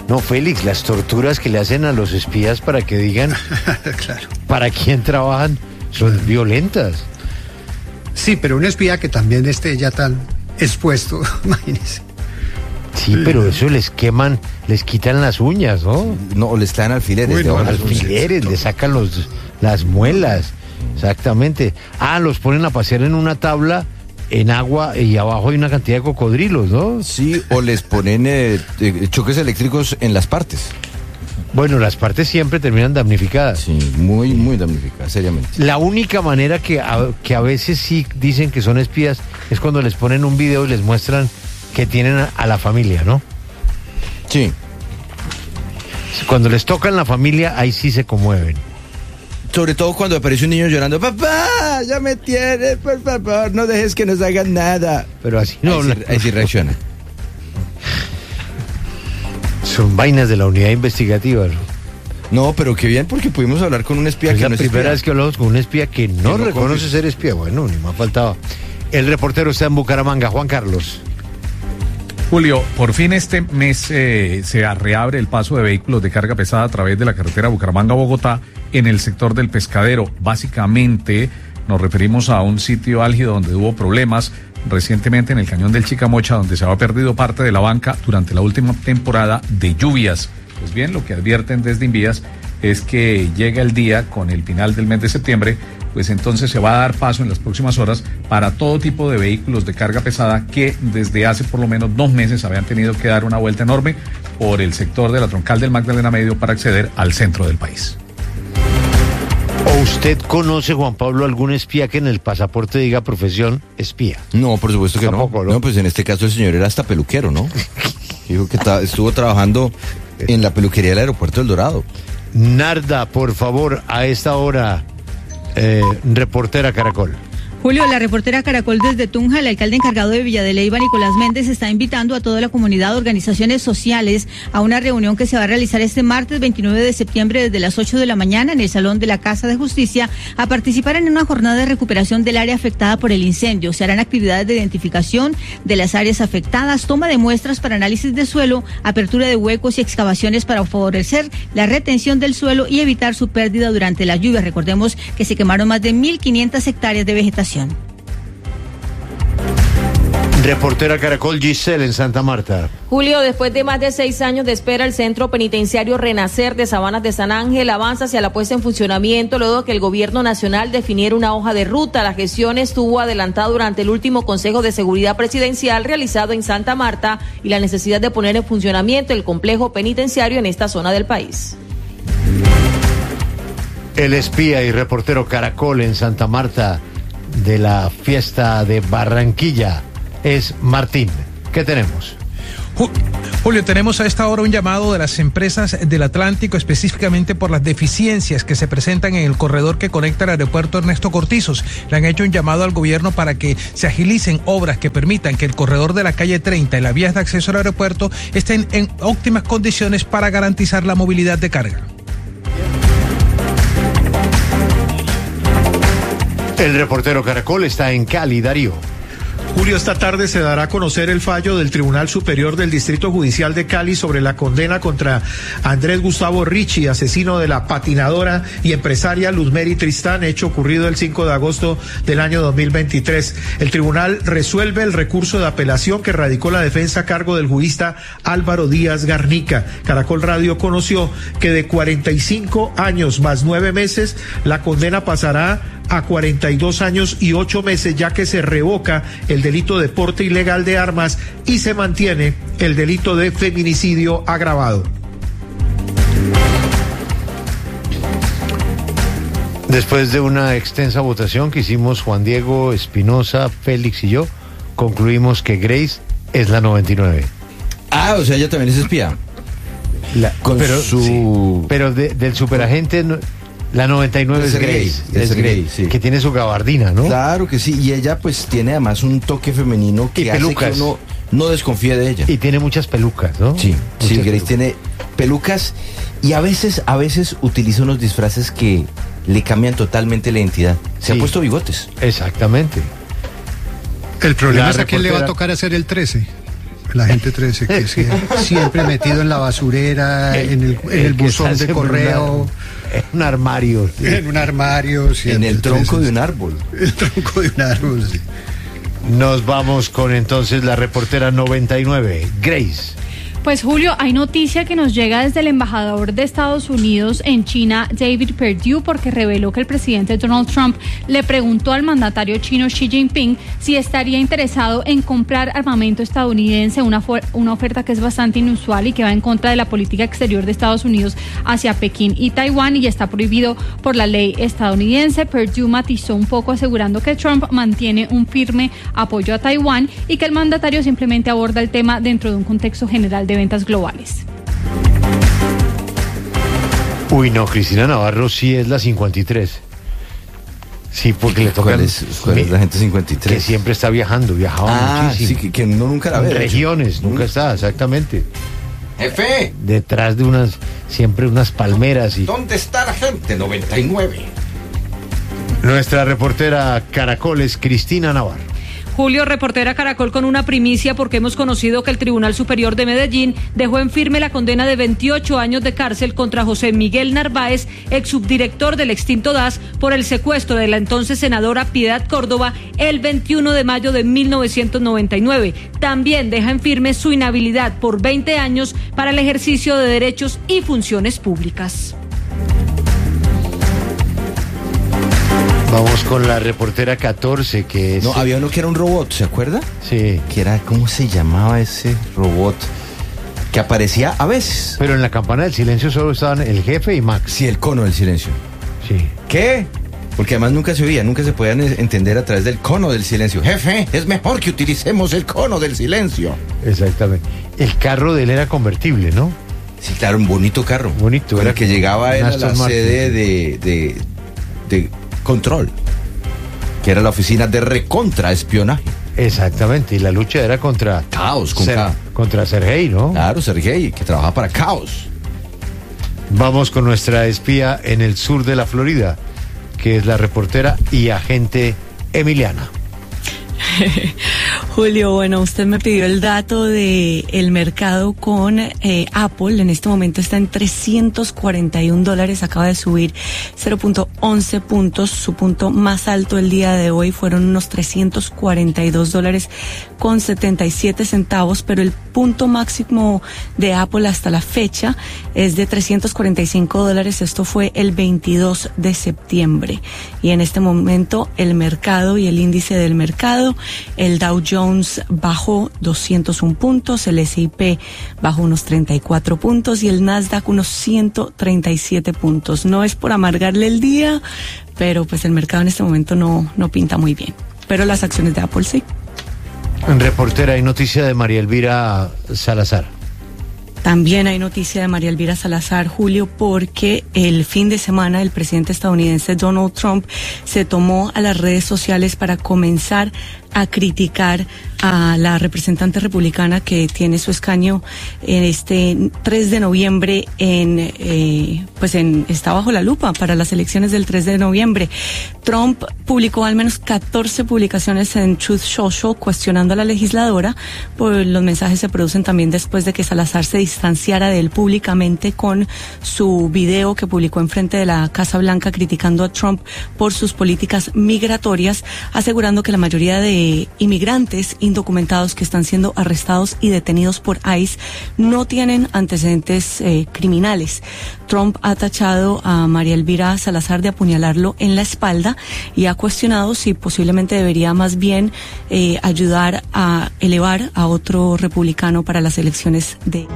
No, Félix, las torturas que le hacen a los espías para que digan Claro. para quién trabajan son violentas. Sí, pero un espía que también esté ya tan expuesto, imagínese. Sí, pero eso les queman, les quitan las uñas, ¿no? No, les traen alfileres. Uy, no, Alfileres, le sacan las muelas. Exactamente. Los ponen a pasear en una tabla en agua y abajo hay una cantidad de cocodrilos, ¿no? Sí, o les ponen choques eléctricos en las partes. Bueno, las partes siempre terminan damnificadas. Sí, muy, muy damnificadas, seriamente. La única manera que a veces sí dicen que son espías es cuando les ponen un video y les muestran que tienen a la familia, ¿no? Sí. Cuando les tocan la familia, ahí sí se conmueven. Sobre todo cuando aparece un niño llorando, papá, ya me tienes, por favor, no dejes que nos hagan nada. Pero así no. Ahí sí reacciona. Son vainas de la unidad investigativa, ¿no? No, pero qué bien, porque pudimos hablar con un espía Es que la no es primera espía. vez que hablamos con un espía que no reconoce confía. ser espía. Bueno, ni más faltaba. El reportero está en Bucaramanga, Juan Carlos. Julio, por fin este mes se reabre el paso de vehículos de carga pesada a través de la carretera Bucaramanga-Bogotá en el sector del Pescadero. Básicamente nos referimos a un sitio álgido donde hubo problemas recientemente en el cañón del Chicamocha, donde se había perdido parte de la banca durante la última temporada de lluvias. Pues bien, lo que advierten desde Invías es que llega el día con el final del mes de septiembre, pues entonces se va a dar paso en las próximas horas para todo tipo de vehículos de carga pesada que desde hace por lo menos 2 meses habían tenido que dar una vuelta enorme por el sector de la troncal del Magdalena Medio para acceder al centro del país. ¿O usted conoce, Juan Pablo, algún espía que en el pasaporte diga profesión espía? No, por supuesto que Tampoco, no. ¿no? No, pues en este caso el señor era hasta peluquero, ¿no? Dijo que estuvo trabajando en la peluquería del aeropuerto del Dorado. Narda, por favor, a esta hora, reportera Caracol. Julio, la reportera Caracol desde Tunja, el alcalde encargado de Villa de Leyva, Nicolás Méndez, está invitando a toda la comunidad, organizaciones sociales, a una reunión que se va a realizar este martes 29 de septiembre desde las 8 de la mañana en el Salón de la Casa de Justicia, a participar en una jornada de recuperación del área afectada por el incendio. Se harán actividades de identificación de las áreas afectadas, toma de muestras para análisis de suelo, apertura de huecos y excavaciones para favorecer la retención del suelo y evitar su pérdida durante las lluvias. Recordemos que se quemaron más de 1.500 hectáreas de vegetación. Reportera Caracol, Giselle en Santa Marta. Julio, después de más de 6 años de espera, el Centro Penitenciario Renacer de Sabanas de San Ángel avanza hacia la puesta en funcionamiento luego de que el Gobierno Nacional definiera una hoja de ruta. La gestión estuvo adelantada durante el último Consejo de Seguridad Presidencial realizado en Santa Marta y la necesidad de poner en funcionamiento el complejo penitenciario en esta zona del país. El espía y reportero Caracol en Santa Marta de la fiesta de Barranquilla es Martín. ¿Qué tenemos? Julio, tenemos a esta hora un llamado de las empresas del Atlántico, específicamente por las deficiencias que se presentan en el corredor que conecta el aeropuerto Ernesto Cortizos. Le han hecho un llamado al gobierno para que se agilicen obras que permitan que el corredor de la calle 30 y las vías de acceso al aeropuerto estén en óptimas condiciones para garantizar la movilidad de carga. El reportero Caracol está en Cali, Darío. Julio, esta tarde se dará a conocer el fallo del Tribunal Superior del Distrito Judicial de Cali sobre la condena contra Andrés Gustavo Ricci, asesino de la patinadora y empresaria Luzmeri Tristán, hecho ocurrido el 5 de agosto del año 2023. El tribunal resuelve el recurso de apelación que radicó la defensa a cargo del jurista Álvaro Díaz Garnica. Caracol Radio conoció que de 45 años más 9 meses, la condena pasará a 42 años y 8 meses, ya que se revoca el delito de porte ilegal de armas y se mantiene el delito de feminicidio agravado. Después de una extensa votación que hicimos Juan Diego, Espinosa, Félix y yo, concluimos que Grace es la 99. O sea, ella también es espía. Pero del superagente... La 99 es Grace. Es Grace, sí. Que tiene su gabardina, ¿no? Claro que sí, y ella pues tiene además un toque femenino que hace que uno no desconfíe de ella. Y tiene muchas pelucas, ¿no? Sí, muchas Grace pelucas. tiene pelucas y a veces utiliza unos disfraces que le cambian totalmente la identidad. Se ha puesto bigotes. Exactamente. El problema es a quién le va a tocar hacer el 13. la gente 13 que siempre metido en la basurera, en el buzón de correo. En un armario. Sí. En un armario. Sí, en el tronco de un árbol. El tronco de un árbol, sí. Nos vamos con entonces la reportera 99, Grace. Pues Julio, hay noticia que nos llega desde el embajador de Estados Unidos en China, David Perdue, porque reveló que el presidente Donald Trump le preguntó al mandatario chino Xi Jinping si estaría interesado en comprar armamento estadounidense, una oferta que es bastante inusual y que va en contra de la política exterior de Estados Unidos hacia Pekín y Taiwán y está prohibido por la ley estadounidense. Perdue matizó un poco asegurando que Trump mantiene un firme apoyo a Taiwán y que el mandatario simplemente aborda el tema dentro de un contexto general de ventas globales. Uy, no, Cristina Navarro sí es la 53. Sí, porque le toca. ¿Cuál es la gente 53? Que siempre está viajaba muchísimo. Sí, que uno nunca la ve. Regiones, nunca está, exactamente. Jefe. Detrás de siempre unas palmeras. ¿Dónde está la gente 99? Nuestra reportera Caracol es Cristina Navarro. Julio, reportera Caracol con una primicia porque hemos conocido que el Tribunal Superior de Medellín dejó en firme la condena de 28 años de cárcel contra José Miguel Narváez, ex subdirector del extinto DAS, por el secuestro de la entonces senadora Piedad Córdoba el 21 de mayo de 1999. También deja en firme su inhabilidad por 20 años para el ejercicio de derechos y funciones públicas. Vamos con la reportera 14, que es... No, había uno que era un robot, ¿se acuerda? Sí. Que era, ¿cómo se llamaba ese robot? Que aparecía a veces. Pero en la campana del silencio solo estaban el jefe y Max. Sí, el cono del silencio. Sí. ¿Qué? Porque además nunca se oía, nunca se podían entender a través del cono del silencio. Jefe, es mejor que utilicemos el cono del silencio. Exactamente. El carro de él era convertible, ¿no? Sí, claro, un bonito carro. Bonito. Era que llegaba él a la sede de control, que era la oficina de recontraespionaje. Exactamente, y la lucha era contra Caos, contra Sergei, ¿no? Claro, Sergei, que trabaja para Caos. Vamos con nuestra espía en el sur de la Florida, que es la reportera y agente Emiliana. Julio, bueno, usted me pidió el dato de el mercado con Apple. En este momento está en $341, acaba de subir 0.11 puntos. Su punto más alto el día de hoy fueron unos $342.77, pero el punto máximo de Apple hasta la fecha es de $345. Esto fue el 22 de septiembre. Y en este momento el mercado y el índice del mercado, el Dow Jones bajó 201 puntos, el S&P bajó unos 34 puntos y el Nasdaq unos 137 puntos. No es por amargarle el día, pero pues el mercado en este momento no pinta muy bien. Pero las acciones de Apple sí. Reportera, hay noticia de María Elvira Salazar. También hay noticia de María Elvira Salazar, Julio, porque el fin de semana el presidente estadounidense Donald Trump se tomó a las redes sociales para comenzar a criticar a la representante republicana que tiene su escaño en este 3 de noviembre está bajo la lupa para las elecciones del 3 de noviembre. Trump publicó al menos 14 publicaciones en Truth Social cuestionando a la legisladora. Pues los mensajes se producen también después de que Salazar se distanciara de él públicamente con su video que publicó enfrente de la Casa Blanca criticando a Trump por sus políticas migratorias, asegurando que la mayoría de inmigrantes indocumentados que están siendo arrestados y detenidos por ICE no tienen antecedentes criminales. Trump ha tachado a María Elvira Salazar de apuñalarlo en la espalda y ha cuestionado si posiblemente debería más bien ayudar a elevar a otro republicano para las elecciones de...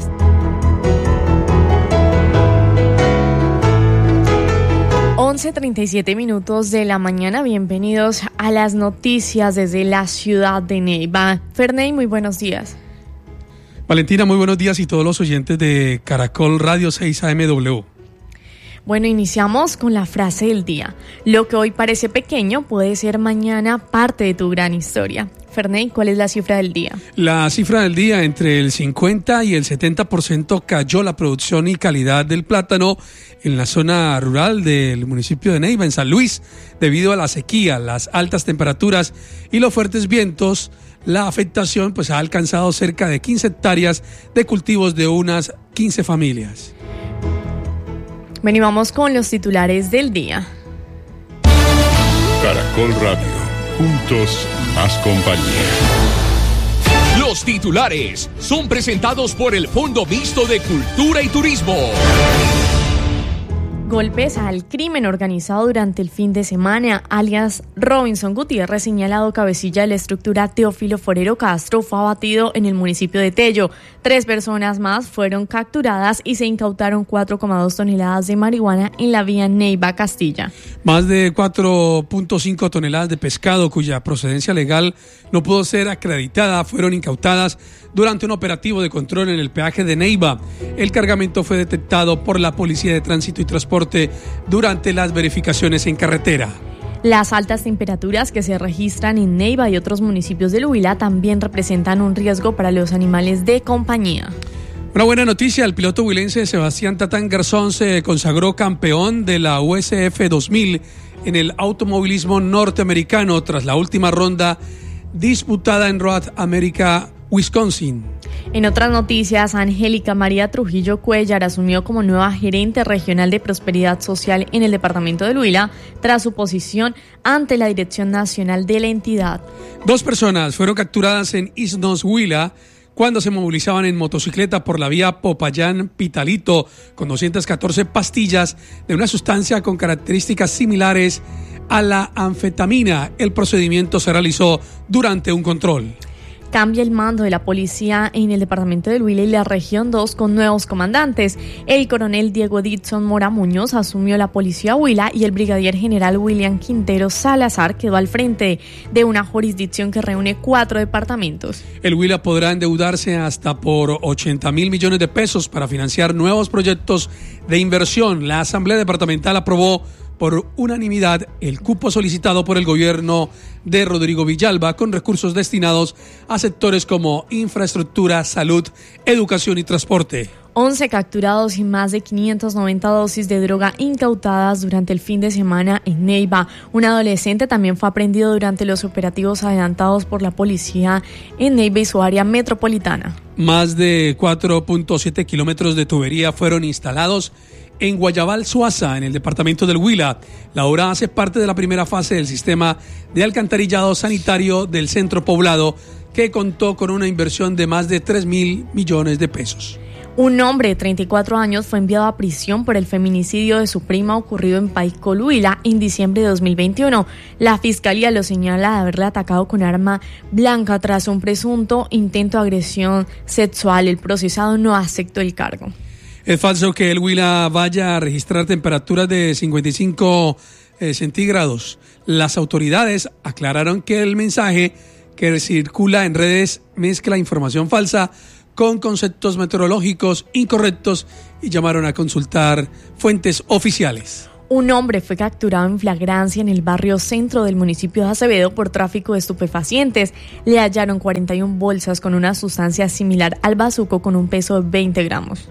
11:37 minutos de la mañana. Bienvenidos a las noticias desde la ciudad de Neiva. Ferney, muy buenos días. Valentina, muy buenos días y todos los oyentes de Caracol Radio 6 AMW. Bueno, iniciamos con la frase del día. Lo que hoy parece pequeño puede ser mañana parte de tu gran historia. Ferney, ¿cuál es la cifra del día? La cifra del día, entre el 50 y el 70% cayó la producción y calidad del plátano en la zona rural del municipio de Neiva, en San Luis, debido a la sequía, las altas temperaturas y los fuertes vientos. La afectación ha alcanzado cerca de 15 hectáreas de cultivos de unas 15 familias. Bueno, y vamos con los titulares del día. Caracol Radio. Juntos, más compañía. Los titulares son presentados por el Fondo Mixto de Cultura y Turismo. Golpes al crimen organizado durante el fin de semana, alias Robinson Gutiérrez, señalado cabecilla de la estructura Teófilo Forero Castro, fue abatido en el municipio de Tello. 3 personas más fueron capturadas y se incautaron 4,2 toneladas de marihuana en la vía Neiva-Castilla. Más de 4.5 toneladas de pescado cuya procedencia legal no pudo ser acreditada fueron incautadas durante un operativo de control en el peaje de Neiva. El cargamento fue detectado por la Policía de Tránsito y Transporte durante las verificaciones en carretera. Las altas temperaturas que se registran en Neiva y otros municipios del Huila también representan un riesgo para los animales de compañía. Una buena noticia, el piloto huilense Sebastián Tatán Garzón se consagró campeón de la USF 2000 en el automovilismo norteamericano tras la última ronda disputada en Road America, Wisconsin. En otras noticias, Angélica María Trujillo Cuellar asumió como nueva gerente regional de Prosperidad Social en el departamento del Huila tras su posición ante la Dirección Nacional de la entidad. 2 personas fueron capturadas en Isnos, Huila, cuando se movilizaban en motocicleta por la vía Popayán-Pitalito con 214 pastillas de una sustancia con características similares a la anfetamina. El procedimiento se realizó durante un control. Cambia el mando de la policía en el departamento del Huila y la región 2 con nuevos comandantes. El coronel Diego Dixon Mora Muñoz asumió la policía Huila y el brigadier general William Quintero Salazar quedó al frente de una jurisdicción que reúne 4 departamentos. El Huila podrá endeudarse hasta por 80.000 millones de pesos para financiar nuevos proyectos de inversión. La Asamblea Departamental aprobó por unanimidad el cupo solicitado por el gobierno de Rodrigo Villalba con recursos destinados a sectores como infraestructura, salud, educación y transporte. 11 capturados y más de 590 dosis de droga incautadas durante el fin de semana en Neiva. Un adolescente también fue aprehendido durante los operativos adelantados por la policía en Neiva y su área metropolitana. Más de 4.7 kilómetros de tubería fueron instalados en Guayabal, Suaza, en el departamento del Huila. La obra hace parte de la primera fase del sistema de alcantarillado sanitario del centro poblado, que contó con una inversión de más de 3.000 millones de pesos. Un hombre de 34 años fue enviado a prisión por el feminicidio de su prima ocurrido en Paicol, Huila, en diciembre de 2021. La fiscalía lo señala de haberle atacado con arma blanca tras un presunto intento de agresión sexual. El procesado no aceptó el cargo. Es falso que el Huila vaya a registrar temperaturas de 55 centígrados. Las autoridades aclararon que el mensaje que circula en redes mezcla información falsa con conceptos meteorológicos incorrectos y llamaron a consultar fuentes oficiales. Un hombre fue capturado en flagrancia en el barrio centro del municipio de Acevedo por tráfico de estupefacientes. Le hallaron 41 bolsas con una sustancia similar al bazuco con un peso de 20 gramos.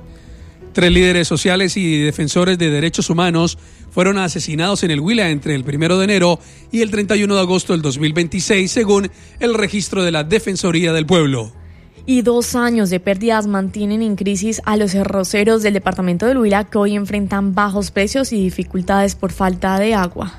3 líderes sociales y defensores de derechos humanos fueron asesinados en el Huila entre el 1 de enero y el 31 de agosto del 2026, según el registro de la Defensoría del Pueblo. Y 2 años de pérdidas mantienen en crisis a los arroceros del departamento del Huila, que hoy enfrentan bajos precios y dificultades por falta de agua.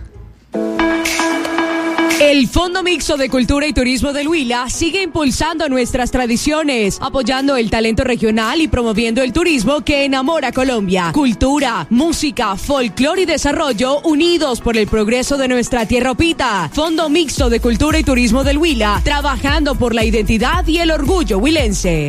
El Fondo Mixto de Cultura y Turismo del Huila sigue impulsando nuestras tradiciones, apoyando el talento regional y promoviendo el turismo que enamora a Colombia. Cultura, música, folclore y desarrollo unidos por el progreso de nuestra tierra opita. Fondo Mixto de Cultura y Turismo del Huila, trabajando por la identidad y el orgullo huilense.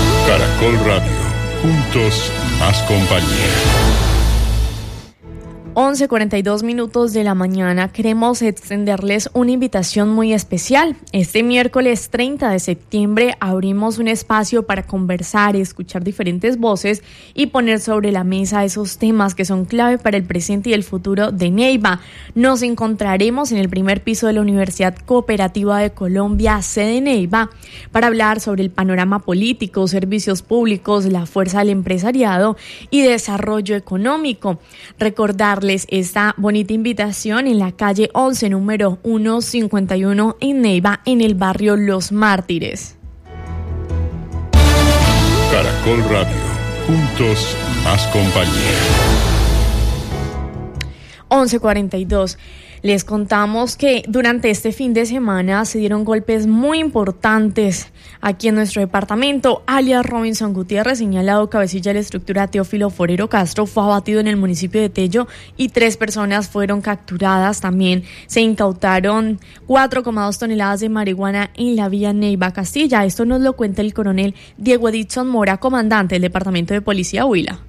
Caracol Radio, juntos más compañía. 11:42 de la mañana. Queremos extenderles una invitación muy especial. Este miércoles 30 de septiembre abrimos un espacio para conversar, escuchar diferentes voces y poner sobre la mesa esos temas que son clave para el presente y el futuro de Neiva. Nos encontraremos en el primer piso de la Universidad Cooperativa de Colombia, sede Neiva, para hablar sobre el panorama político, servicios públicos, la fuerza del empresariado y desarrollo económico. Recordarles esta bonita invitación en la calle 11, número 151 en Neiva, en el barrio Los Mártires. Caracol Radio, juntos más compañía. 11:42. Les contamos que durante este fin de semana se dieron golpes muy importantes aquí en nuestro departamento. Alias Robinson Gutiérrez, señalado cabecilla de la estructura Teófilo Forero Castro, fue abatido en el municipio de Tello y 3 personas fueron capturadas. También se incautaron 4,2 toneladas de marihuana en la vía Neiva Castilla. Esto nos lo cuenta el coronel Diego Edison Mora, comandante del Departamento de Policía Huila.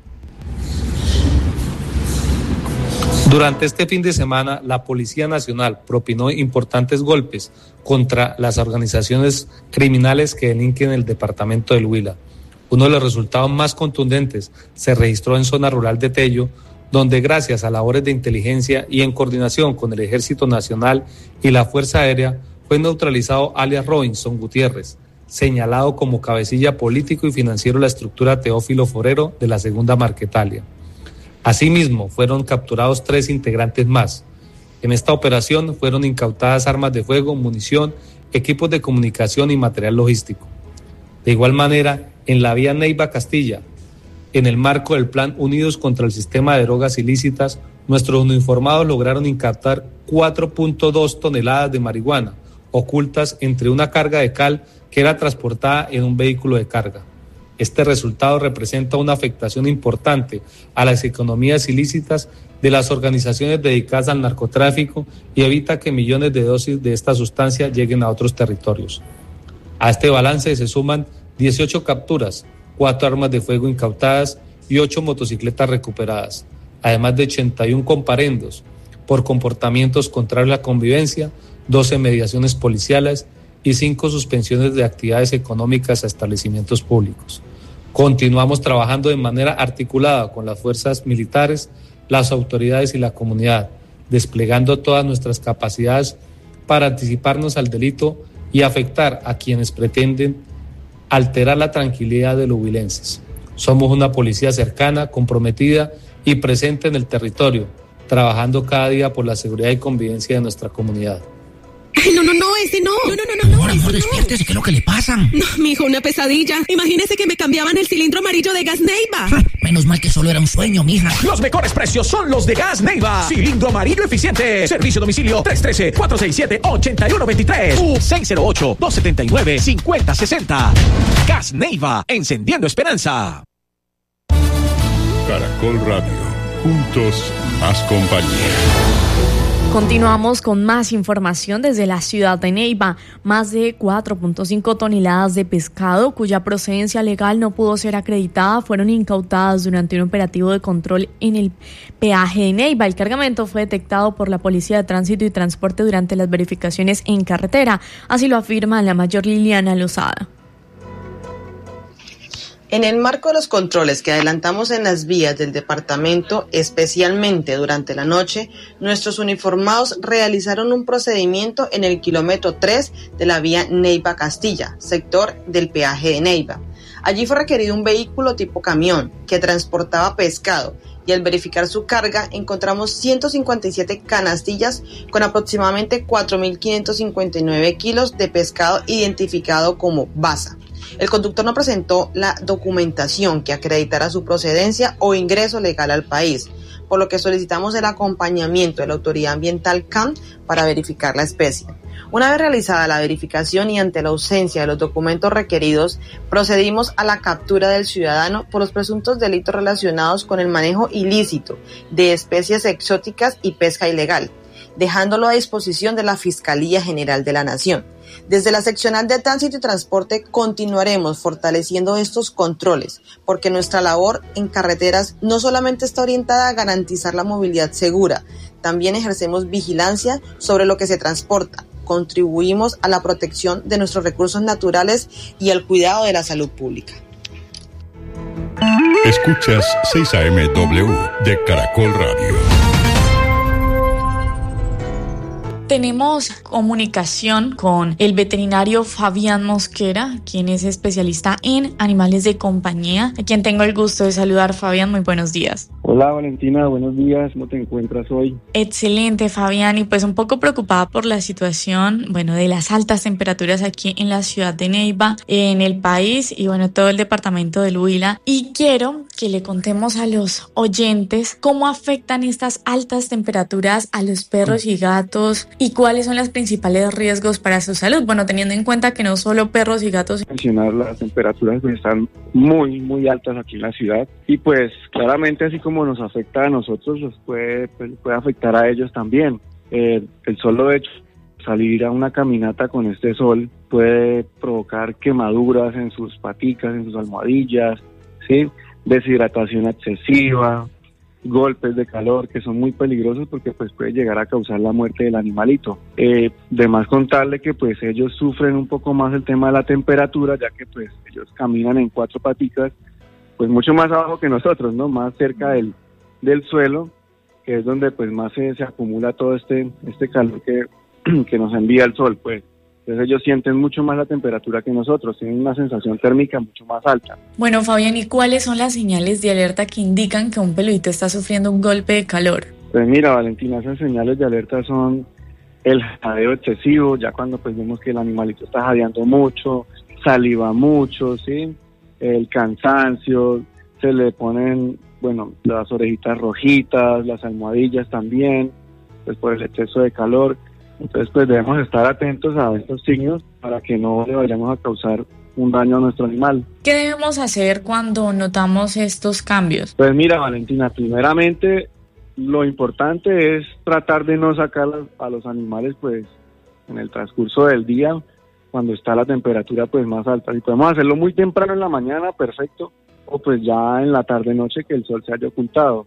Durante este fin de semana, la Policía Nacional propinó importantes golpes contra las organizaciones criminales que delinquen en el departamento del Huila. Uno de los resultados más contundentes se registró en zona rural de Tello, donde gracias a labores de inteligencia y en coordinación con el Ejército Nacional y la Fuerza Aérea, fue neutralizado alias Robinson Gutiérrez, señalado como cabecilla político y financiero de la estructura Teófilo Forero de la Segunda Marquetalia. Asimismo, fueron capturados 3 integrantes más. En esta operación fueron incautadas armas de fuego, munición, equipos de comunicación y material logístico. De igual manera, en la vía Neiva Castilla, en el marco del Plan Unidos contra el Sistema de Drogas Ilícitas, nuestros uniformados lograron incautar 4.2 toneladas de marihuana, ocultas entre una carga de cal que era transportada en un vehículo de carga. Este resultado representa una afectación importante a las economías ilícitas de las organizaciones dedicadas al narcotráfico y evita que millones de dosis de esta sustancia lleguen a otros territorios. A este balance se suman 18 capturas, 4 armas de fuego incautadas y 8 motocicletas recuperadas, además de 81 comparendos por comportamientos contrarios a la convivencia, 12 mediaciones policiales y 5 suspensiones de actividades económicas a establecimientos públicos. Continuamos trabajando de manera articulada con las fuerzas militares, las autoridades y la comunidad, desplegando todas nuestras capacidades para anticiparnos al delito y afectar a quienes pretenden alterar la tranquilidad de los huilenses. Somos una policía cercana, comprometida y presente en el territorio, trabajando cada día por la seguridad y convivencia de nuestra comunidad. Ay, no, ese no. No. Amor, despiértese, ¿qué es lo que le pasa? No, mijo, una pesadilla. Imagínese que me cambiaban el cilindro amarillo de Gas Neiva. Menos mal que solo era un sueño, mija. Los mejores precios son los de Gas Neiva. Cilindro amarillo eficiente. Servicio a domicilio 313-467-8123 u 608-279-5060. Gas Neiva, encendiendo esperanza. Caracol Radio, juntos más compañía. Continuamos con más información desde la ciudad de Neiva. Más de 4.5 toneladas de pescado cuya procedencia legal no pudo ser acreditada fueron incautadas durante un operativo de control en el peaje de Neiva. El cargamento fue detectado por la Policía de Tránsito y Transporte durante las verificaciones en carretera. Así lo afirma la mayor Liliana Lozada. En el marco de los controles que adelantamos en las vías del departamento, especialmente durante la noche, nuestros uniformados realizaron un procedimiento en el kilómetro 3 de la vía Neiva Castilla, sector del peaje de Neiva. Allí fue requerido un vehículo tipo camión que transportaba pescado y al verificar su carga encontramos 157 canastillas con aproximadamente 4.559 kilos de pescado identificado como basa. El conductor no presentó la documentación que acreditara su procedencia o ingreso legal al país, por lo que solicitamos el acompañamiento de la Autoridad Ambiental CAN para verificar la especie. Una vez realizada la verificación y ante la ausencia de los documentos requeridos, procedimos a la captura del ciudadano por los presuntos delitos relacionados con el manejo ilícito de especies exóticas y pesca ilegal, dejándolo a disposición de la Fiscalía General de la Nación. Desde la seccional de Tránsito y Transporte continuaremos fortaleciendo estos controles, porque nuestra labor en carreteras no solamente está orientada a garantizar la movilidad segura, también ejercemos vigilancia sobre lo que se transporta, contribuimos a la protección de nuestros recursos naturales y al cuidado de la salud pública. Escuchas 6 AM/W de Caracol Radio. Tenemos comunicación con el veterinario Fabián Mosquera, quien es especialista en animales de compañía, a quien tengo el gusto de saludar. Fabián, muy buenos días. Hola Valentina, buenos días, ¿cómo te encuentras hoy? Excelente, Fabián, y pues un poco preocupada por la situación, de las altas temperaturas aquí en la ciudad de Neiva, en el país y todo el departamento del Huila. Y quiero que le contemos a los oyentes cómo afectan estas altas temperaturas a los perros y gatos y cuáles son los principales riesgos para su salud. Teniendo en cuenta que no solo perros y gatos. Mencionar las temperaturas pues están muy, muy altas aquí en la ciudad y pues claramente así como nos afecta a nosotros, los puede afectar a ellos también. El solo hecho de salir a una caminata con este sol puede provocar quemaduras en sus paticas, en sus almohadillas, ¿sí? Deshidratación excesiva, golpes de calor que son muy peligrosos porque pues puede llegar a causar la muerte del animalito. De más contarle que pues ellos sufren un poco más el tema de la temperatura, ya que pues ellos caminan en 4 paticas, pues mucho más abajo que nosotros, ¿no? Más cerca del suelo, que es donde pues más se acumula todo este calor que nos envía el sol, pues. Entonces ellos sienten mucho más la temperatura que nosotros, tienen una sensación térmica mucho más alta. Bueno, Fabián, ¿y cuáles son las señales de alerta que indican que un peludito está sufriendo un golpe de calor? Pues mira, Valentina, esas señales de alerta son el jadeo excesivo, ya cuando pues vemos que el animalito está jadeando mucho, saliva mucho, ¿sí? El cansancio, se le ponen, las orejitas rojitas, las almohadillas también, pues por el exceso de calor. Entonces pues debemos estar atentos a estos signos para que no le vayamos a causar un daño a nuestro animal. ¿Qué debemos hacer cuando notamos estos cambios? Pues mira, Valentina, primeramente lo importante es tratar de no sacar a los animales pues en el transcurso del día cuando está la temperatura pues más alta. Si podemos hacerlo muy temprano en la mañana, perfecto, o pues ya en la tarde-noche que el sol se haya ocultado.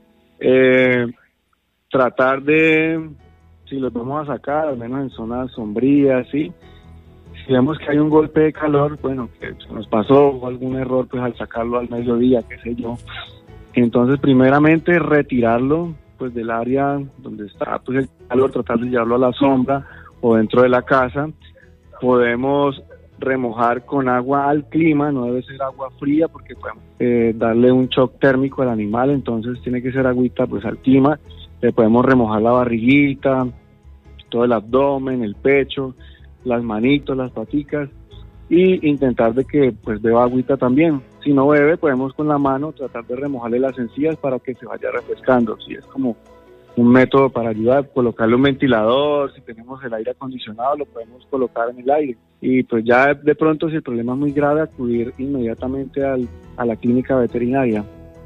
Tratar de, si los vamos a sacar, al menos en zonas sombrías, ¿sí? Si vemos que hay un golpe de calor, que se nos pasó o algún error, pues al sacarlo al mediodía, qué sé yo. Entonces, primeramente, retirarlo, pues del área donde está, pues el calor, tratar de llevarlo a la sombra o dentro de la casa. Podemos remojar con agua al clima, no debe ser agua fría porque podemos darle un shock térmico al animal, entonces tiene que ser agüita pues al clima. Le podemos remojar la barriguita, todo el abdomen, el pecho, las manitos, las paticas y intentar de que pues beba agüita también. Si no bebe, podemos con la mano tratar de remojarle las encías para que se vaya refrescando. Si es como un método para ayudar, colocarle un ventilador, si tenemos el aire acondicionado lo podemos colocar en el aire. Y pues ya de pronto si el problema es muy grave, acudir inmediatamente a la clínica veterinaria.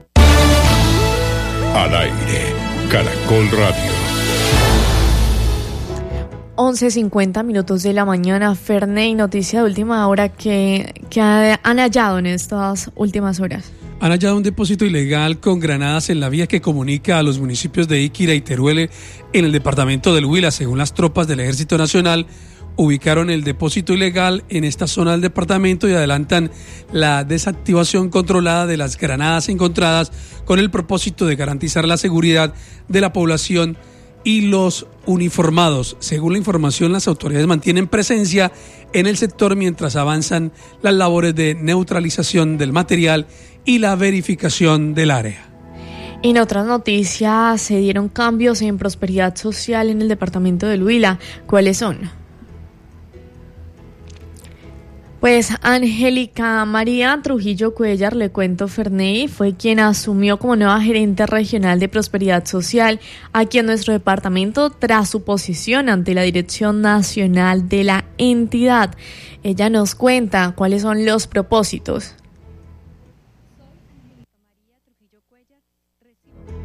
Al aire, Caracol Radio. 11:50 de la mañana. Ferney, noticia de última hora que han hallado en estas últimas horas. Han hallado un depósito ilegal con granadas en la vía que comunica a los municipios de Iquira y Teruel en el departamento del Huila. Según las tropas del Ejército Nacional, ubicaron el depósito ilegal en esta zona del departamento y adelantan la desactivación controlada de las granadas encontradas con el propósito de garantizar la seguridad de la población y los uniformados. Según la información, las autoridades mantienen presencia en el sector mientras avanzan las labores de neutralización del material y la verificación del área. En otras noticias, se dieron cambios en prosperidad social en el departamento del Huila. ¿Cuáles son? Pues Angélica María Trujillo Cuellar, le cuento, Ferney, fue quien asumió como nueva gerente regional de Prosperidad Social aquí en nuestro departamento tras su posición ante la Dirección Nacional de la entidad. Ella nos cuenta cuáles son los propósitos.